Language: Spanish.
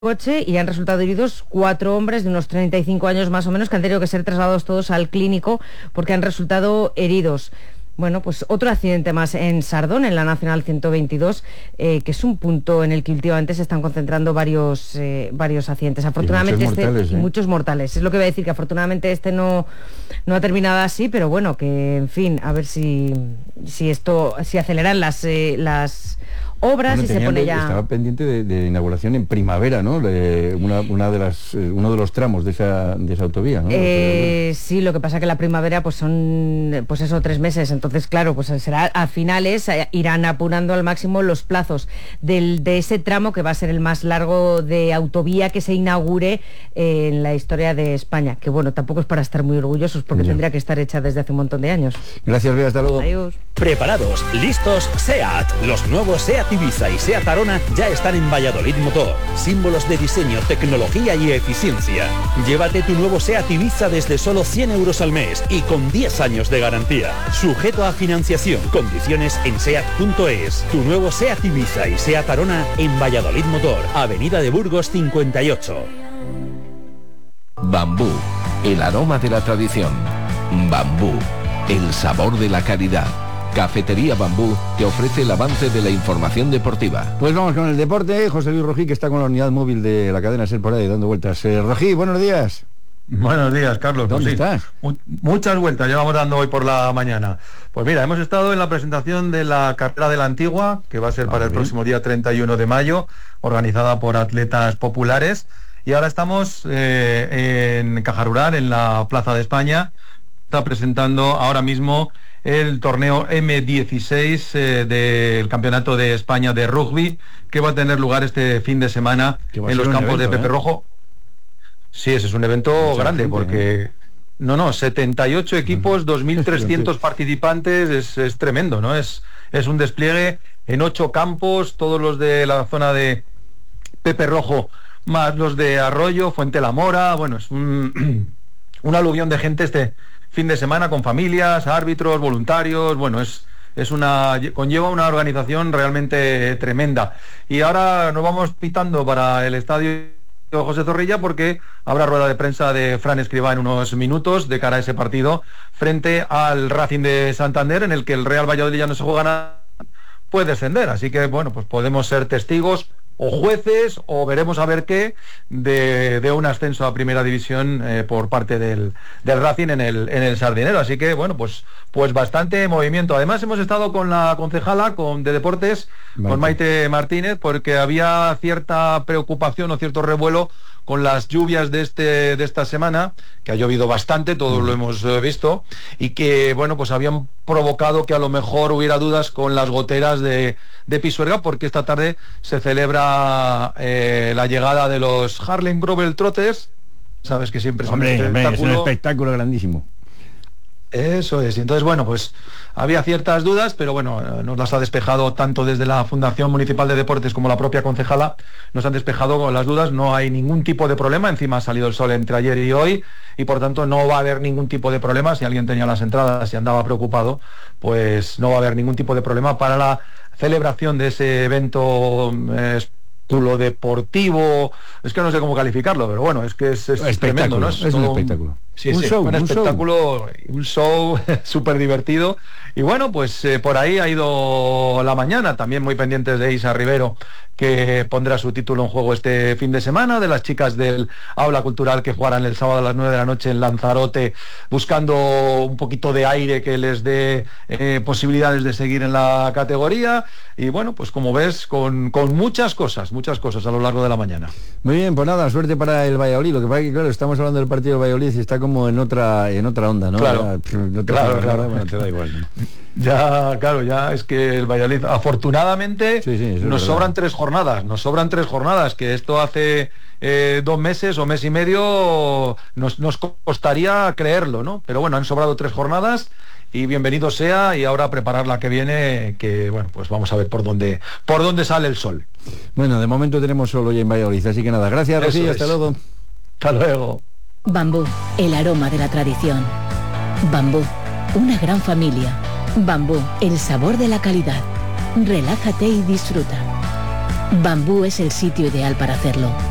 coche y han resultado heridos 4 hombres de unos 35 años más o menos que han tenido que ser trasladados todos al clínico porque han resultado heridos. Bueno, pues otro accidente más en Sardón, en la Nacional 122, que es un punto en el que últimamente se están concentrando varios accidentes. Afortunadamente muchos mortales. Es lo que voy a decir, que afortunadamente no ha terminado así, pero bueno, que en fin, a ver si aceleran las obras y se pone ya... Estaba pendiente de inauguración en primavera, ¿no? Uno de los tramos de esa autovía, ¿no? Sí, lo que pasa que la primavera pues son 3 meses, entonces claro, pues será a finales, irán apurando al máximo los plazos de ese tramo que va a ser el más largo de autovía que se inaugure en la historia de España, que bueno, tampoco es para estar muy orgullosos porque tendría que estar hecha desde hace un montón de años. Gracias, Bea, hasta luego. Adiós. Preparados, listos, SEAT. Los nuevos SEAT Ibiza y SEAT Arona ya están en Valladolid Motor. Símbolos de diseño, tecnología y eficiencia. Llévate tu nuevo SEAT Ibiza desde solo 100 euros al mes y con 10 años de garantía. Sujeto a financiación. Condiciones en SEAT.es. Tu nuevo SEAT Ibiza y SEAT Arona en Valladolid Motor. Avenida de Burgos 58. Bambú, el aroma de la tradición. Bambú, el sabor de la calidad. Cafetería Bambú te ofrece el avance de la información deportiva. Pues vamos con el deporte. José Luis Rojí, que está con la unidad móvil de la cadena SER por ahí dando vueltas. Rojí, buenos días. Buenos días, Carlos. ¿Dónde estás? Muchas vueltas llevamos dando hoy por la mañana. Pues mira, hemos estado en la presentación de la carrera de la Antigua, que va a ser para el próximo día 31 de mayo, organizada por atletas populares. Y ahora estamos en Caja Rural, en la Plaza de España. Está presentando ahora mismo el torneo M16 del Campeonato de España de Rugby, que va a tener lugar este fin de semana en los campos de Pepe Rojo. Sí, ese es un evento grande, porque... 78 equipos, 2.300 participantes, es tremendo, ¿no? Es un despliegue en 8 campos, todos los de la zona de Pepe Rojo, más los de Arroyo, Fuente la Mora. Bueno, es un aluvión de gente este fin de semana, con familias, árbitros, voluntarios. Bueno, conlleva una organización realmente tremenda. Y ahora nos vamos pitando para el estadio José Zorrilla, porque habrá rueda de prensa de Fran Escribá en unos minutos de cara a ese partido frente al Racing de Santander, en el que el Real Valladolid ya no se juega nada, puede descender. Así que bueno, pues podemos ser testigos o jueces, o veremos a ver qué de un ascenso a primera división por parte del Racing en el Sardinero. Así que bueno, pues bastante movimiento. Además hemos estado con la concejala de deportes, con Maite Martínez, porque había cierta preocupación o cierto revuelo con las lluvias de esta semana, que ha llovido bastante, todos lo hemos visto, y que bueno, pues habían provocado que a lo mejor hubiera dudas con las goteras de Pisuerga, porque esta tarde se celebra la llegada de los Harlem Globetrotters. Sabes que siempre es es un espectáculo grandísimo. Eso es. Y entonces, bueno, pues había ciertas dudas, pero bueno, nos las ha despejado tanto desde la Fundación Municipal de Deportes como la propia concejala. Nos han despejado las dudas, no hay ningún tipo de problema. Encima ha salido el sol entre ayer y hoy, y por tanto no va a haber ningún tipo de problema. Si alguien tenía las entradas y andaba preocupado, pues no va a haber ningún tipo de problema para la celebración de ese evento deportivo. Es que no sé cómo calificarlo, pero bueno, es que es tremendo, ¿no? Es un espectáculo. Un show súper divertido. Y bueno, pues por ahí ha ido la mañana, también muy pendientes de Isa Rivero, que pondrá su título en juego este fin de semana, de las chicas del Aula Cultural, que jugarán el sábado a las 9 de la noche en Lanzarote, buscando un poquito de aire que les dé posibilidades de seguir en la categoría. Y bueno, pues como ves, con muchas cosas a lo largo de la mañana. Muy bien, pues nada, suerte para el Valladolid. Lo que pasa es que, claro, estamos hablando del partido del Valladolid y está como en otra onda, ¿no? Claro, claro. Bueno, te da igual, ¿no? Ya es que el Valladolid, afortunadamente, nos sobran 3 jornadas, que esto hace 2 meses o mes y medio nos costaría creerlo, ¿no? Pero bueno, han sobrado 3 jornadas y bienvenido sea, y ahora preparar la que viene, que bueno, pues vamos a ver por dónde sale el sol. Bueno, de momento tenemos sol hoy en Valladolid, así que nada, gracias, Rocío, hasta luego. Hasta luego. Bambú, el aroma de la tradición. Bambú, una gran familia. Bambú, el sabor de la calidad. Relájate y disfruta. Bambú es el sitio ideal para hacerlo.